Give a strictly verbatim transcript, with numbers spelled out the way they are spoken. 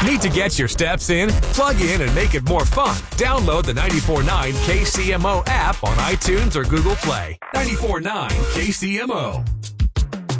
Need to get your steps in? Plug in and make it more fun. Download the ninety-four point nine K C M O app on iTunes or Google Play. ninety-four point nine K C M O.